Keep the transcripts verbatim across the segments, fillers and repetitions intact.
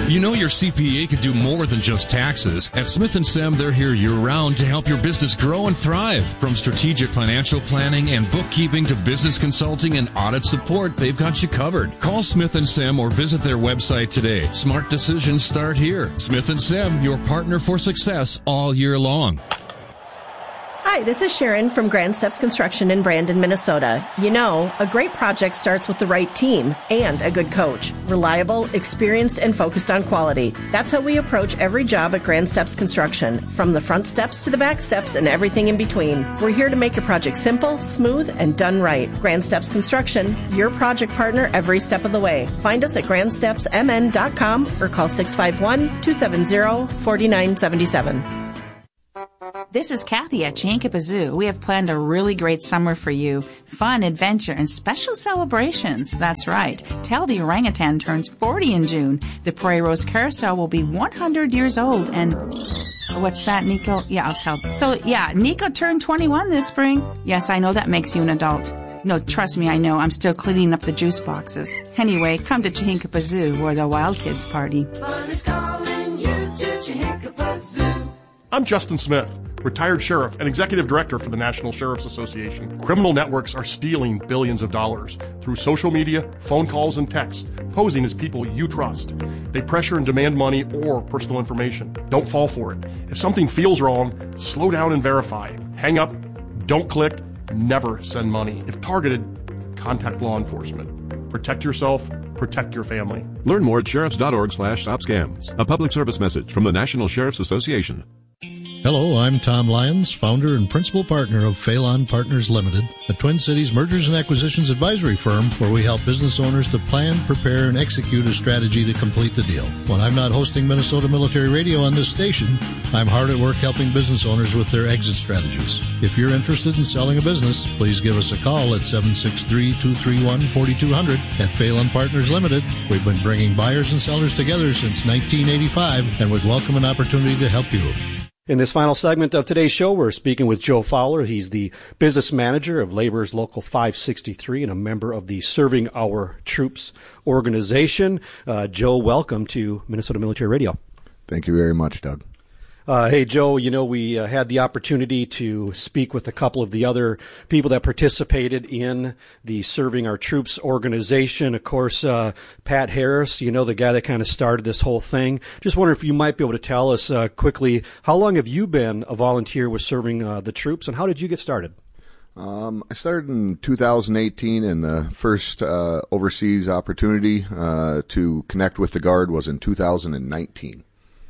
You know your C P A could do more than just taxes. At Smith and Sam, they're here year-round to help your business grow and thrive. From strategic financial planning and bookkeeping to business consulting and audit support, they've got you covered. Call Smith and Sam or visit their website today. Smart decisions start here. Smith and Sam, your partner for success all year long. Hi, this is Sharon from Grand Steps Construction in Brandon, Minnesota. You know, a great project starts with the right team and a good coach. Reliable, experienced, and focused on quality. That's how we approach every job at Grand Steps Construction, from the front steps to the back steps and everything in between. We're here to make your project simple, smooth, and done right. Grand Steps Construction, your project partner every step of the way. Find us at grand steps m n dot com or call six five one, two seven zero, four nine seven seven. This is Kathy at Chihinkapa Zoo. We have planned a really great summer for you. Fun, adventure, and special celebrations. That's right. Tell the orangutan turns forty in June. The Prairie Rose Carousel will be one hundred years old. And what's that, Nico? Yeah, I'll tell. So, yeah, Nico turned twenty-one this spring. Yes, I know that makes you an adult. No, trust me, I know. I'm still cleaning up the juice boxes. Anyway, come to Chihinkapa Zoo, where the wild kids party. Fun is calling you to Chihinkapa Zoo. I'm Justin Smith, retired sheriff and executive director for the National Sheriff's Association. Criminal networks are stealing billions of dollars through social media, phone calls, and text, posing as people you trust. They pressure and demand money or personal information. Don't fall for it. If something feels wrong, slow down and verify. Hang up, don't click, never send money. If targeted, contact law enforcement. Protect yourself, protect your family. Learn more at sheriffs.org slash stop scams. A public service message from the National Sheriff's Association. Hello, I'm Tom Lyons, founder and principal partner of Phelan Partners Limited, a Twin Cities mergers and acquisitions advisory firm where we help business owners to plan, prepare, and execute a strategy to complete the deal. When I'm not hosting Minnesota Military Radio on this station, I'm hard at work helping business owners with their exit strategies. If you're interested in selling a business, please give us a call at seven six three, two three one, four two zero zero. At Phelan Partners Limited, we've been bringing buyers and sellers together since nineteen eighty-five and would welcome an opportunity to help you. In this final segment of today's show, we're speaking with Joe Fowler. He's the business manager of Laborers Local five sixty-three and a member of the Serving Our Troops organization. Uh, Joe, welcome to Minnesota Military Radio. Thank you very much, Doug. Uh, hey, Joe, you know, we uh, had the opportunity to speak with a couple of the other people that participated in the Serving Our Troops organization. Of course, uh, Pat Harris, you know, the guy that kind of started this whole thing. Just wonder if you might be able to tell us uh, quickly, how long have you been a volunteer with Serving uh, the Troops, and how did you get started? Um, I started in two thousand eighteen, and the first uh, overseas opportunity uh, to connect with the Guard was in two thousand nineteen.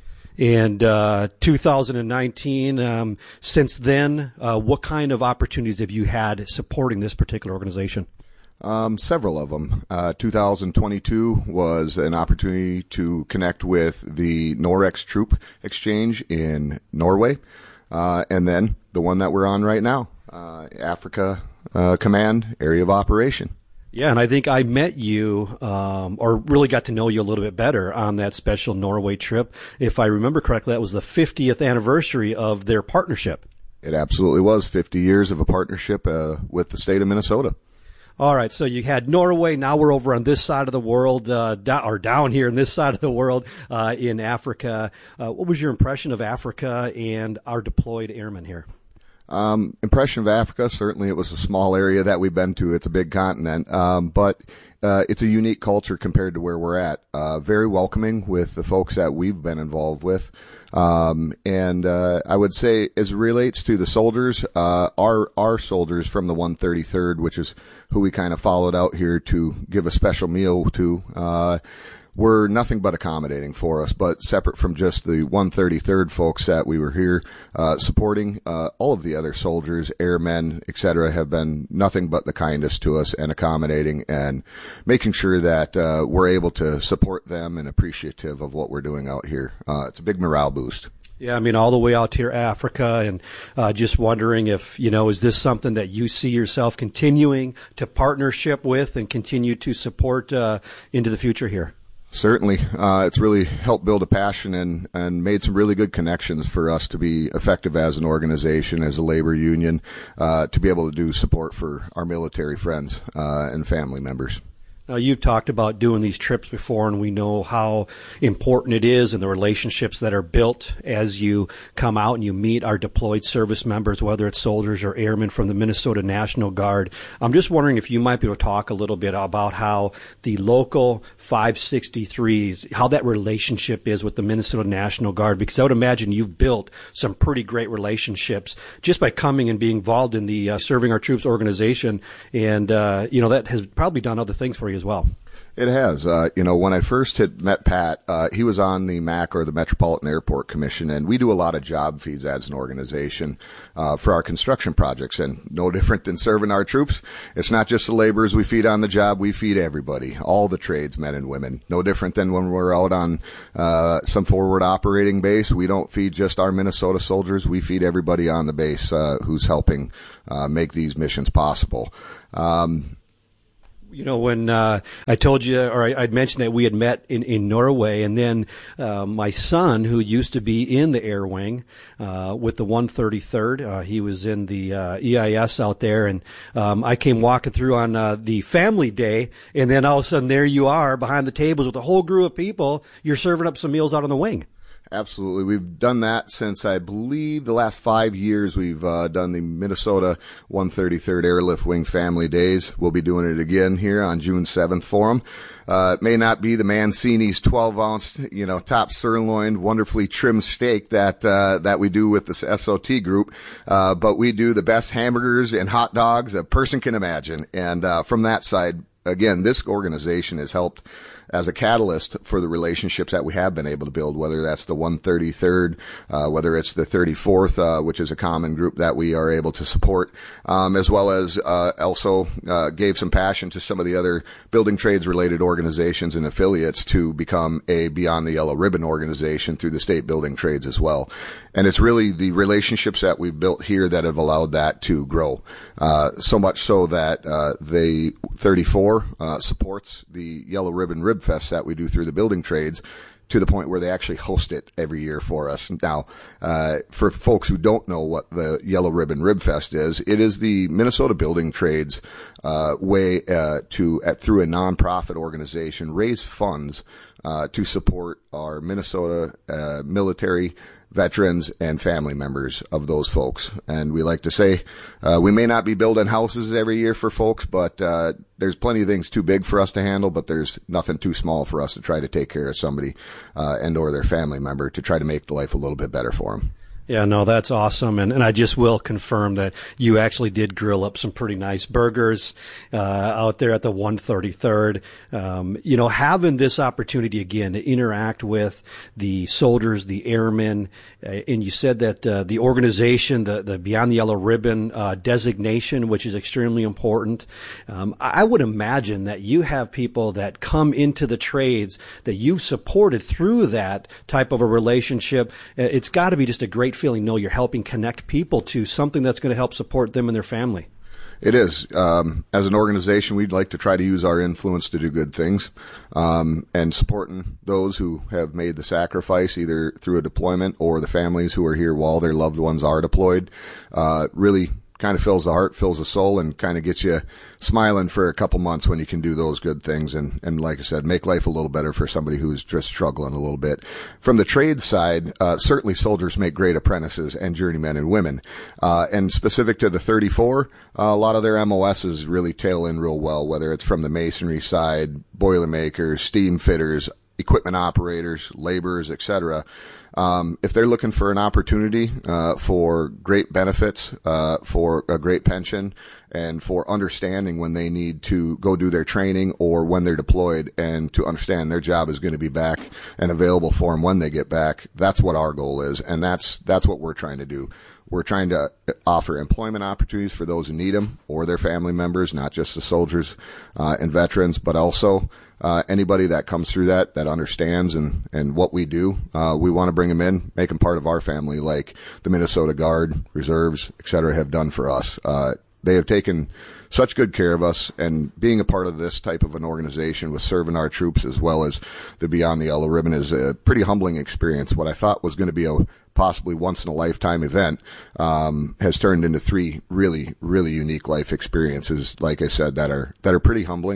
And uh, two thousand nineteen, um, since then, uh, what kind of opportunities have you had supporting this particular organization? Um, several of them. Uh, two thousand twenty-two was an opportunity to connect with the Norex Troop Exchange in Norway. Uh, and then the one that we're on right now, uh, Africa uh, Command Area of Operation. Yeah, and I think I met you, um, or really got to know you a little bit better on that special Norway trip. If I remember correctly, that was the fiftieth anniversary of their partnership. It absolutely was fifty years of a partnership uh, with the state of Minnesota. All right, so you had Norway. Now we're over on this side of the world, uh, down, or down here on this side of the world uh, in Africa. Uh, what was your impression of Africa and our deployed airmen here? Um, impression of Africa, certainly it was a small area that we've been to. It's a big continent, um, but uh, it's a unique culture compared to where we're at. Uh, very welcoming with the folks that we've been involved with. Um, and uh, I would say as it relates to the soldiers, uh, our our soldiers from the one thirty-third, which is who we kind of followed out here to give a special meal to, uh, were nothing but accommodating for us, but separate from just the one thirty-third folks that we were here uh, supporting, uh, all of the other soldiers, airmen, et cetera, have been nothing but the kindest to us and accommodating and making sure that uh, we're able to support them and appreciative of what we're doing out here. Uh, it's a big morale boost. Yeah, I mean, all the way out here, Africa, and uh, just wondering if, you know, is this something that you see yourself continuing to partnership with and continue to support uh, into the future here? Certainly. Uh, it's really helped build a passion and, and made some really good connections for us to be effective as an organization, as a labor union, uh, to be able to do support for our military friends uh, and family members. Now, you've talked about doing these trips before, and we know how important it is and the relationships that are built as you come out and you meet our deployed service members, whether it's soldiers or airmen from the Minnesota National Guard. I'm just wondering if you might be able to talk a little bit about how the local five sixty-threes, how that relationship is with the Minnesota National Guard, because I would imagine you've built some pretty great relationships just by coming and being involved in the uh, Serving Our Troops organization, and, uh, you know, that has probably done other things for you as well. It has. Uh, you know, when I first had met Pat, uh, he was on the M A C, or the Metropolitan Airport Commission, and we do a lot of job feeds as an organization uh, for our construction projects, and no different than serving our troops. It's not just the laborers we feed on the job, we feed everybody, all the trades, men and women. No different than when we're out on uh, some forward operating base. We don't feed just our Minnesota soldiers, we feed everybody on the base uh, who's helping uh, make these missions possible. Um, You know, when uh, I told you, or I, I'd mentioned that we had met in, in Norway, and then uh, my son, who used to be in the Air Wing uh, with the one thirty-third, uh, he was in the uh, E I S out there, and um, I came walking through on uh, the family day, and then all of a sudden there you are behind the tables with a whole group of people. You're serving up some meals out on the wing. Absolutely. We've done that since, I believe, the last five years. We've uh, done the Minnesota one thirty-third Airlift Wing Family Days. We'll be doing it again here on June seventh for them. Uh, it may not be the Mancini's twelve ounce, you know, top sirloin, wonderfully trimmed steak that uh, that we do with this S O T group, uh, but we do the best hamburgers and hot dogs a person can imagine. And uh, from that side, again, this organization has helped as a catalyst for the relationships that we have been able to build, whether that's the one thirty-third, uh, whether it's the thirty-fourth, uh, which is a common group that we are able to support, um, as well as uh, also uh, gave some passion to some of the other building trades related organizations and affiliates to become a Beyond the Yellow Ribbon organization through the state building trades as well. And it's really the relationships that we've built here that have allowed that to grow, uh, so much so that uh, the thirty-four uh, supports the Yellow Ribbon Rib Fest that we do through the building trades, to the point where they actually host it every year for us. Now, uh, for folks who don't know what the Yellow Ribbon Rib Fest is, it is the Minnesota Building Trades uh, way uh, to, at, through a nonprofit organization, raise funds uh, to support our Minnesota uh, military veterans and family members of those folks. And we like to say uh, we may not be building houses every year for folks, but uh, there's plenty of things too big for us to handle, but there's nothing too small for us to try to take care of somebody uh, and or their family member to try to make the life a little bit better for them. Yeah, no, that's awesome. And, and I just will confirm that you actually did grill up some pretty nice burgers uh, out there at the one thirty-third. Um, you know, having this opportunity again to interact with the soldiers, the airmen, uh, and you said that uh, the organization, the, the Beyond the Yellow Ribbon uh, designation, which is extremely important. Um, I would imagine that you have people that come into the trades that you've supported through that type of a relationship. It's got to be just a great feeling, know you're helping connect people to something that's going to help support them and their family. It is. Um, as an organization, we'd like to try to use our influence to do good things, um, and supporting those who have made the sacrifice either through a deployment or the families who are here while their loved ones are deployed, uh, really kind of fills the heart, fills the soul, and kind of gets you smiling for a couple months when you can do those good things. And, and like I said, make life a little better for somebody who's just struggling a little bit. From the trade side, uh, certainly soldiers make great apprentices and journeymen and women. Uh, and specific to the thirty-four, uh, a lot of their M O Ss really tail in real well, whether it's from the masonry side, boilermakers, steam fitters, equipment operators, laborers, et cetera. Um, if they're looking for an opportunity uh, for great benefits, uh, for a great pension, and for understanding when they need to go do their training or when they're deployed, and to understand their job is going to be back and available for them when they get back, that's what our goal is, and that's that's what we're trying to do. We're trying to offer employment opportunities for those who need them or their family members, not just the soldiers uh, and veterans, but also uh, anybody that comes through that, that understands and, and what we do. Uh, we want to bring them in, make them part of our family, like the Minnesota Guard, Reserves, et cetera, have done for us. Uh, they have taken such good care of us, and being a part of this type of an organization with serving our troops as well as the Beyond the Yellow Ribbon is a pretty humbling experience. What I thought was going to be a possibly once in a lifetime event um, has turned into three really, really unique life experiences, like I said, that are that are pretty humbling.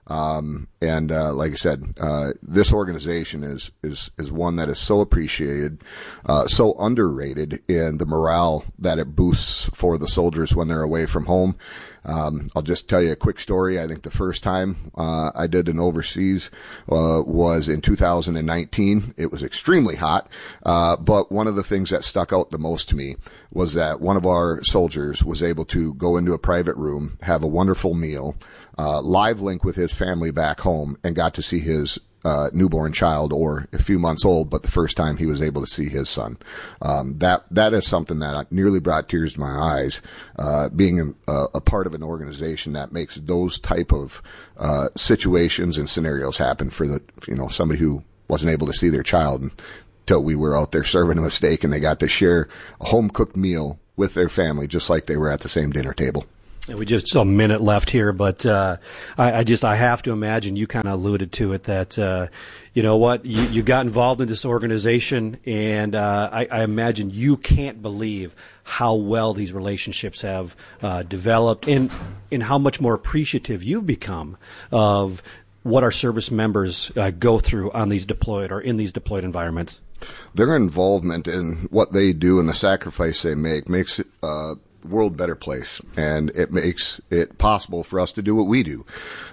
Um, and, uh, like I said, uh, this organization is, is, is one that is so appreciated, uh, so underrated in the morale that it boosts for the soldiers when they're away from home. Um, I'll just tell you a quick story. I think the first time, uh, I did an overseas, uh, was in two thousand nineteen. It was extremely hot. Uh, but one of the things that stuck out the most to me was that one of our soldiers was able to go into a private room, have a wonderful meal, uh, live link with his family back home, and got to see his Uh, newborn child, or a few months old, but the first time he was able to see his son. Um, that, that is something that nearly brought tears to my eyes, uh, being a, a part of an organization that makes those type of, uh, situations and scenarios happen for the, you know, somebody who wasn't able to see their child until we were out there serving them a steak and they got to share a home cooked meal with their family, just like they were at the same dinner table. We just a minute left here, but uh, I, I just I have to imagine you kind of alluded to it that uh, you know what you, you got involved in this organization, and uh, I, I imagine you can't believe how well these relationships have uh, developed, and and how much more appreciative you've become of what our service members uh, go through on these deployed or in these deployed environments. Their involvement in what they do and the sacrifice they make makes it uh, world better place, and it makes it possible for us to do what we do.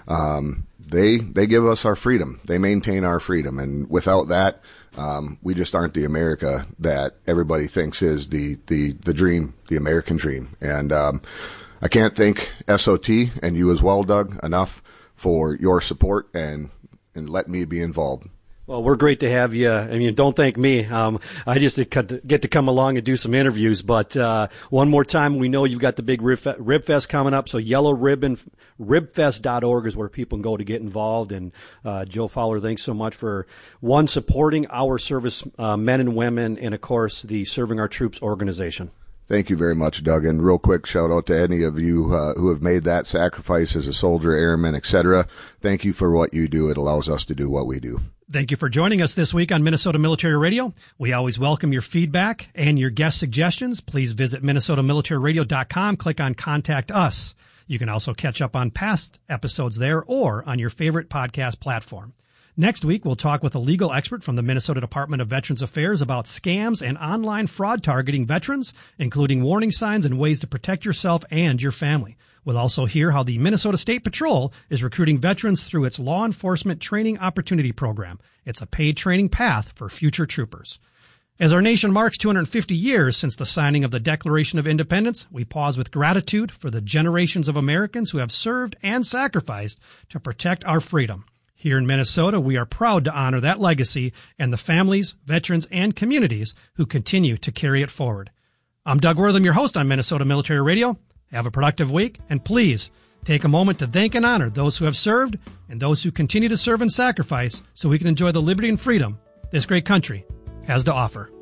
Um, they they give us our freedom. They maintain our freedom, and without that, um, we just aren't the America that everybody thinks is the the the dream, the American dream. And um, I can't thank S O T and you as well, Doug, enough for your support and and let me be involved. Well, we're great to have you. I mean, don't thank me. Um, I just get to come along and do some interviews. But uh, one more time, we know you've got the big Rib Fest coming up. So yellow ribbon rib fest dot org is where people can go to get involved. And uh, Joe Fowler, thanks so much for, one, supporting our service uh, men and women, and, of course, the Serving Our Troops organization. Thank you very much, Doug. And real quick shout out to any of you uh, who have made that sacrifice as a soldier, airman, et cetera. Thank you for what you do. It allows us to do what we do. Thank you for joining us this week on Minnesota Military Radio. We always welcome your feedback and your guest suggestions. Please visit minnesota military radio dot com. Click on Contact Us. You can also catch up on past episodes there or on your favorite podcast platform. Next week, we'll talk with a legal expert from the Minnesota Department of Veterans Affairs about scams and online fraud targeting veterans, including warning signs and ways to protect yourself and your family. We'll also hear how the Minnesota State Patrol is recruiting veterans through its Law Enforcement Training Opportunity Program. It's a paid training path for future troopers. As our nation marks two hundred fifty years since the signing of the Declaration of Independence, we pause with gratitude for the generations of Americans who have served and sacrificed to protect our freedom. Here in Minnesota, we are proud to honor that legacy and the families, veterans, and communities who continue to carry it forward. I'm Doug Wortham, your host on Minnesota Military Radio. Have a productive week, and please take a moment to thank and honor those who have served and those who continue to serve and sacrifice so we can enjoy the liberty and freedom this great country has to offer.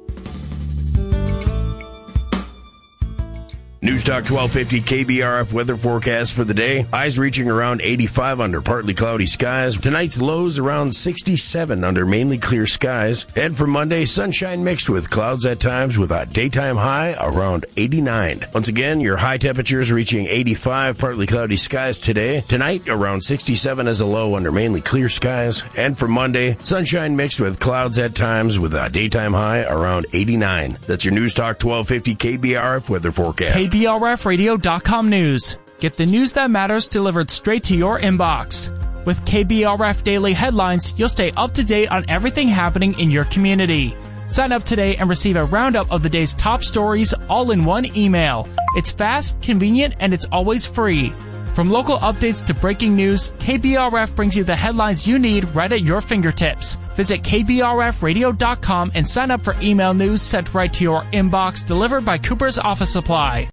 News Talk twelve fifty K B R F weather forecast for the day. Highs reaching around eighty-five under partly cloudy skies. Tonight's lows around sixty-seven under mainly clear skies. And for Monday, sunshine mixed with clouds at times with a daytime high around eighty-nine. Once again, your high temperatures reaching eighty-five, partly cloudy skies today. Tonight, around sixty-seven as a low under mainly clear skies. And for Monday, sunshine mixed with clouds at times with a daytime high around eighty-nine. That's your News Talk twelve fifty K B R F weather forecast. K B R F radio dot com news. Get the news that matters delivered straight to your inbox. With K B R F Daily Headlines, you'll stay up to date on everything happening in your community. Sign up today and receive a roundup of the day's top stories all in one email. It's fast, convenient, and it's always free. From local updates to breaking news, K B R F brings you the headlines you need right at your fingertips. Visit K B R F radio dot com and sign up for email news sent right to your inbox, delivered by Cooper's Office Supply.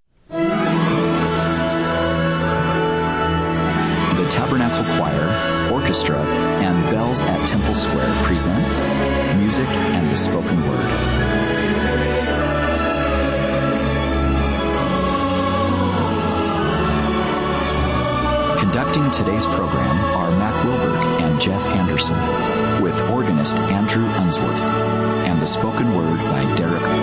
The Tabernacle Choir, Orchestra, and Bells at Temple Square present Music and the Spoken Word. Conducting today's program are Mac Wilberg and Jeff Anderson, with organist Andrew Unsworth, and the spoken word by Derek